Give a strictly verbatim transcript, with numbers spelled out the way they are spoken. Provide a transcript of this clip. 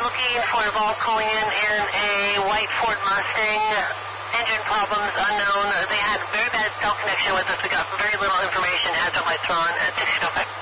We're looking for a Evolve calling in in a white Ford Mustang. Engine problems unknown. They had very bad cell connection with us. We got very little information. Hazard lights are on at sixty-five.